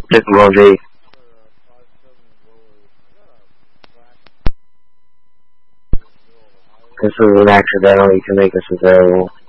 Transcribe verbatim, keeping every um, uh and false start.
Control G. This is an accidental, you can make this available.